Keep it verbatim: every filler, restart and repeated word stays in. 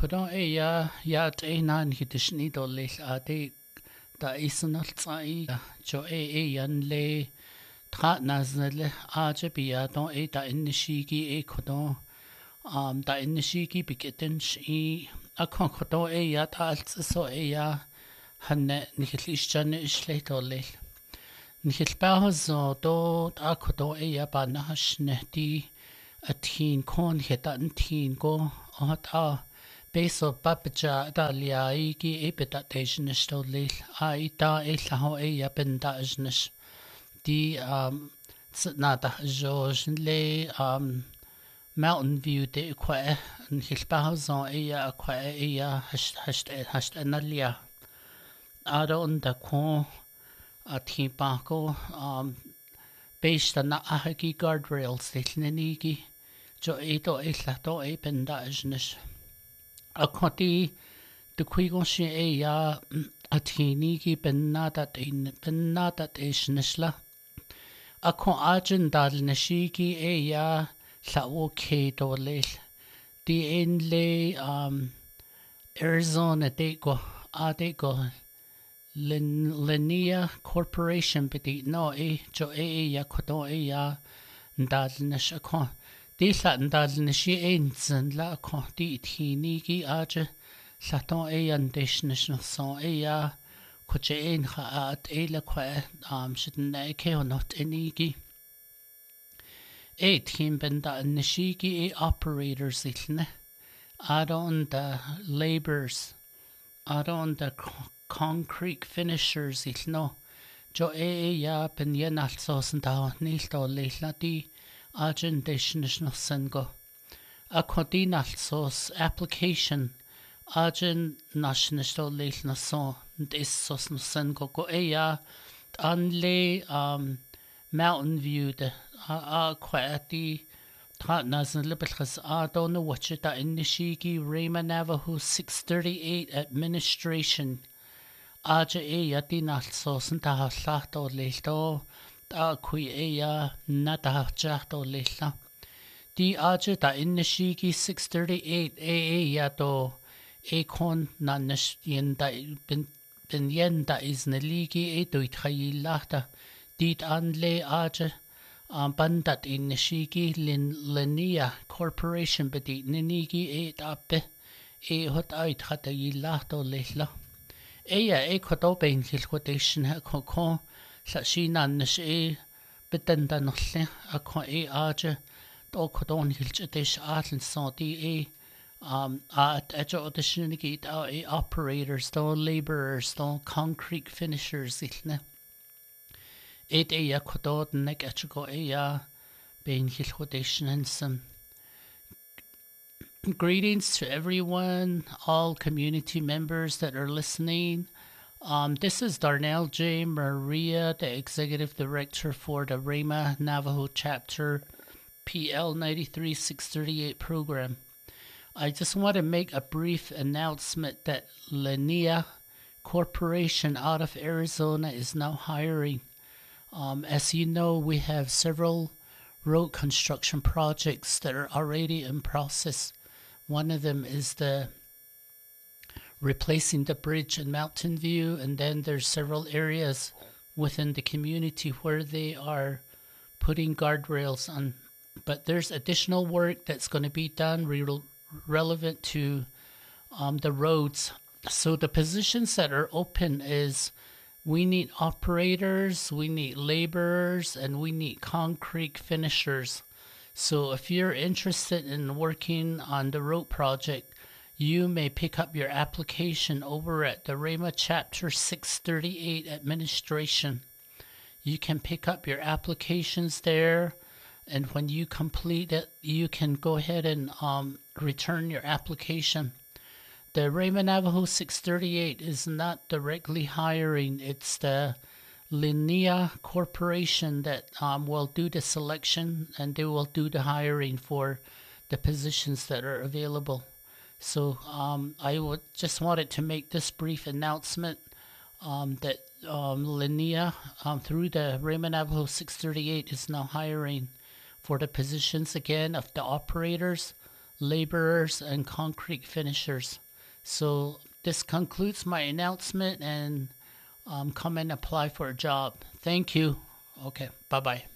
Kudon e ya ya te nan hitishni dolle ate da isunal tsai jo e e yan le tra naznele aje bia don e da innishigi e kudon um da innishigi bigeten shi a kon kudon e ya ta als so e ya hanne nicht ischane ishle dolle nicht bazo do da kudon e ya ba na shne di a teen kon heta an teen go at a Beso babaja da liaigi e beda dejnish do lil a da e laho e ya benda jnish di um na da jojn le um mountain view de kwa en hilbahazon e ya kwa e ya hasht hasht hasht analia ada on da ko a timpako um based on na ahagi guardrails dilnenigi jo e do e la do e benda jnish a conti de quigon she e ya a tini ki benada in benada ishnishla a con agent dal nashiki e ya la okay dolel di in le um Arizona de go a de go Linnea Corporation bidi no e jo e ya kodo e ya dal nash a con Di llan dal nashi einzen la con di tini gi aje laton e yan deshnish no son e ya koche ein ha at e la kwa um shidden ne ke not enigi e team benda nashigi e operators ilne adon the laborers adon the concrete finishers ilno jo e ya ben yen alsos da nil do leila di Agent no sengo. A codinal sos application agent national leil na son is sos no sengo go eya anle um mountain view de a a quati tra nasan libelchas a don't know what it da inishigi Rama Navajo six thirty-eight administration aja eya dinal sos ta hlahto leil do a kui e ya na da jachto lilla di aje da innishigi six thirty-eight e e ya do e kon na nish yen da bin bin yen da is ne ligi e do ithayi lachta dit anle aje am bandat innishigi lin Linnea Corporation bedi ninigi e dappe e hot uit hat yi lachto lilla e ya e kodo ben hil quotation ha kon Sa China nish e betenda nolle a ko e aje do kodon hilch dish atl so di e um at ejo auditionigi da e operators do laborers do concrete finishers ilne e de ya kodod nek echo e ya ben hil audition and some greetings to everyone, all community members that are listening. Um, this is Darnell J. Maria, the Executive Director for the Rama Navajo Chapter P L ninety-three six thirty-eight program. I just want to make a brief announcement that Linnea Corporation out of Arizona is now hiring. Um, as you know, we have several road construction projects that are already in process. One of them is the replacing the bridge in Mountain View, and then there's several areas within the community where they are putting guardrails on. But there's additional work that's going to be done re relevant to um, the roads. So the positions that are open is we need operators, we need laborers, and we need concrete finishers. So if you're interested in working on the road project, you may pick up your application over at the Rama Chapter six thirty-eight Administration. You can pick up your applications there, and when you complete it, you can go ahead and um, return your application. The Rama Navajo six thirty-eight is not directly hiring. It's the Linnea Corporation that um, will do the selection, and they will do the hiring for the positions that are available. So um, I would just wanted to make this brief announcement um, that um, Linnea, um, through the Rama Navajo six thirty-eight, is now hiring for the positions again of the operators, laborers and concrete finishers. So this concludes my announcement, and um, come and apply for a job. Thank you. Okay, bye-bye.